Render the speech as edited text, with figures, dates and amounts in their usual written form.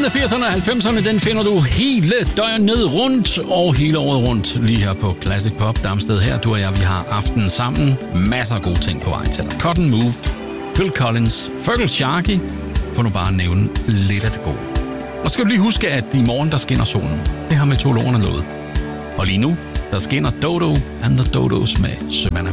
Tiden af 80'erne og 90'erne, den finder du hele døgnet rundt og hele året rundt lige her på Classic Pop Damsted her. Du og jeg, vi har aftenen sammen. Masser af gode ting på vej til dig. Cotton Move, Phil Collins, Fergal Sharkey, for nu bare at nævne lidt af det gode. Og skal du lige huske, at i morgen, der skinner solen. Det har meteorologerne lovet. Og lige nu, der skinner Dodo and the Dodos med Savannah.